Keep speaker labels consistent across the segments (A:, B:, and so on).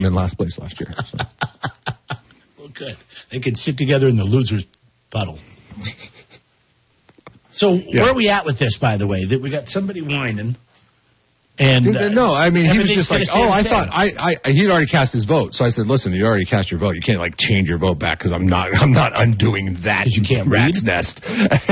A: in last place last year. So.
B: Well, good. They could sit together in the loser's puddle. So where are we at with this, by the way? That we got somebody whining. And
A: no, I mean, he was just like, I thought he'd already cast his vote. So I said, listen, you already cast your vote. You can't change your vote back because I'm not undoing that.
B: You can't
A: rat's nest.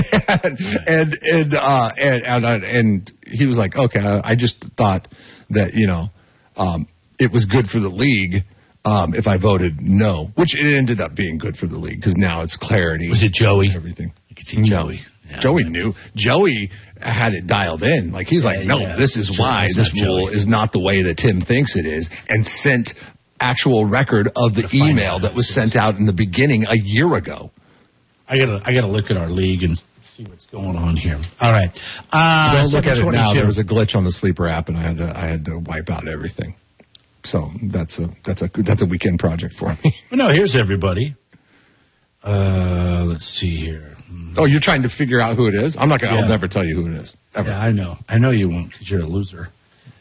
A: and he was like, okay, I just thought that, it was good for the league. If I voted no, which it ended up being good for the league because now it's clarity.
B: Was it Joey?
A: Everything.
B: You could see Joey.
A: Yeah, Joey knew. Joey had it dialed in. Like, he's like, no, this is why this rule is not the way that Tim thinks it is, and sent actual record of the email that was sent out in the beginning a year ago.
B: I gotta look at our league and see what's going on here. All right.
A: Don't look at it now. There was a glitch on the Sleeper app, and I had to wipe out everything. So that's a weekend project for me.
B: Well, no, here's everybody. Let's see here.
A: Oh, you're trying to figure out who it is? I'm not gonna. Yeah. I'll never tell you who it is. Ever.
B: Yeah, I know. I know you won't because you're a loser.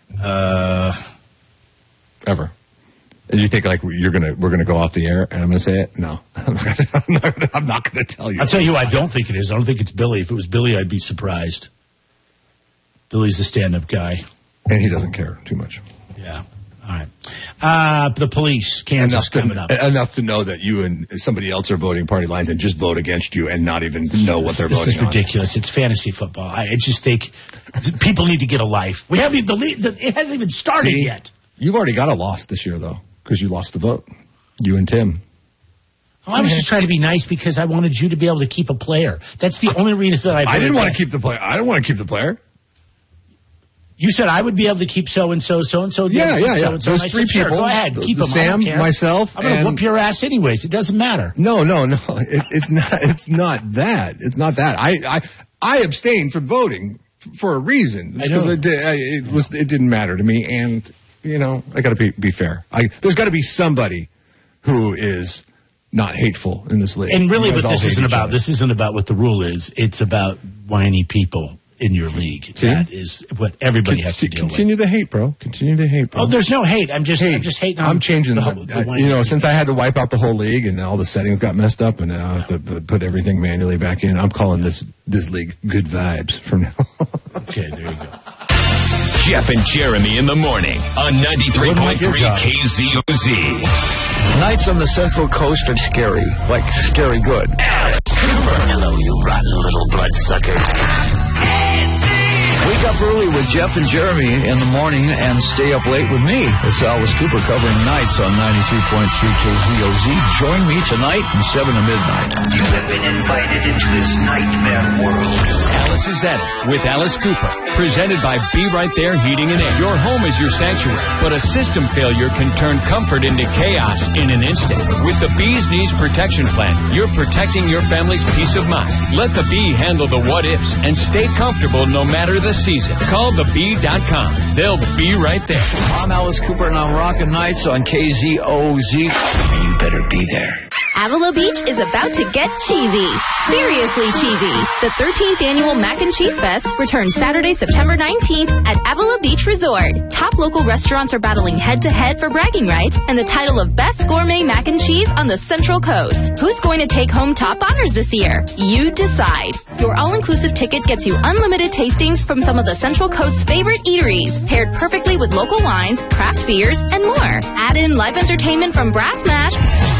A: Ever. And you think we're gonna go off the air and I'm gonna say it? No, I'm not gonna tell you.
B: I'll tell you who I don't think it is. I don't think it's Billy. If it was Billy, I'd be surprised. Billy's a stand-up guy,
A: and he doesn't care too much.
B: Yeah. All right. The police, Kansas coming up.
A: Enough to know that you and somebody else are voting party lines and just vote against you and not even know what they're voting on.
B: This is ridiculous. It's fantasy football. I just think people need to get a life. We haven't even, it hasn't even started yet.
A: You've already got a loss this year, though, because you lost the vote. You and Tim.
B: Well, I was just trying to be nice because I wanted you to be able to keep a player. That's the only reason that
A: I didn't want to keep the player. I don't want to keep the player.
B: You said I would be able to keep so-and-so.
A: Yeah. Those three people.
B: Go ahead, keep them.
A: Sam, myself,
B: I'm going to whoop your ass anyways. It doesn't matter.
A: No. It's not. It's not that. It's not that. I abstained from voting for a reason because it didn't matter to me, and I got to be fair. There's got to be somebody who is not hateful in this league.
B: And really, what this isn't about. This isn't about what the rule is. It's about whiny people in your league. See? That is what everybody has to deal with.
A: Continue the hate, bro. Continue the hate, bro.
B: Oh, there's no hate. I'm just hating on.
A: I'm changing the since I had to wipe out the whole league and all the settings got messed up and now I have to put everything manually back in. I'm calling this league Good Vibes from now on.
B: Okay, there you go.
C: Jeff and Jeremy in the morning on 93.3 KZOZ.
D: Nights on the Central Coast are scary, like scary good.
C: Alice Cooper.
E: Hello, you rotten little bloodsuckers.
D: Wake up early with Jeff and Jeremy in the morning and stay up late with me. It's Alice Cooper covering nights on 93.3 KZOZ. Join me tonight from 7 to midnight.
E: You have been invited into this nightmare world.
C: Alice is at it with Alice Cooper. Presented by Be Right There Heating and Air. Your home is your sanctuary, but a system failure can turn comfort into chaos in an instant. With the Bee's Knees Protection Plan, you're protecting your family's peace of mind. Let the Bee handle the what-ifs and stay comfortable no matter the season. Call thebee.com. They'll be right there.
D: I'm Alice Cooper, and I'm rocking nights on KZOZ.
E: You better be there.
F: Avila Beach is about to get cheesy. Seriously cheesy. The 13th annual Mac and Cheese Fest returns Saturday, September 19th at Avila Beach Resort. Top local restaurants are battling head-to-head for bragging rights and the title of Best Gourmet Mac and Cheese on the Central Coast. Who's going to take home top honors this year? You decide. Your all-inclusive ticket gets you unlimited tastings from some of the Central Coast's favorite eateries, paired perfectly with local wines, craft beers, and more. Add in live entertainment from Brass Mash,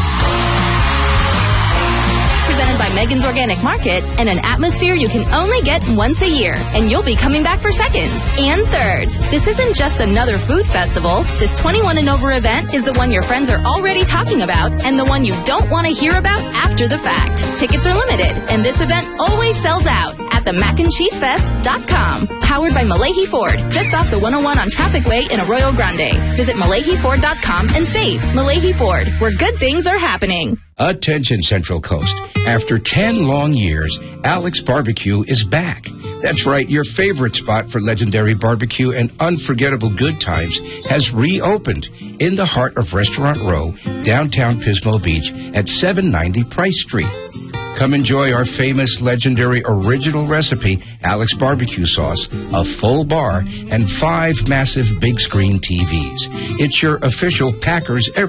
F: presented by Megan's Organic Market, and an atmosphere you can only get once a year, and you'll be coming back for seconds and thirds. This isn't just another food festival. This 21 and over event is the one your friends are already talking about and the one you don't want to hear about after the fact. Tickets are limited, and this event always sells out at themacandcheesefest.com. Powered by Malahi Ford, just off the 101 on Traffic Way in Arroyo Grande. Visit MalahiFord.com and save. Malahi Ford, where good things are happening.
G: Attention, Central Coast. After 10 long years, Alex Barbecue is back. That's right, your favorite spot for legendary barbecue and unforgettable good times has reopened in the heart of Restaurant Row, downtown Pismo Beach at 790 Price Street. Come enjoy our famous, legendary, original recipe, Alex Barbecue Sauce, a full bar, and 5 massive big screen TVs. It's your official Packers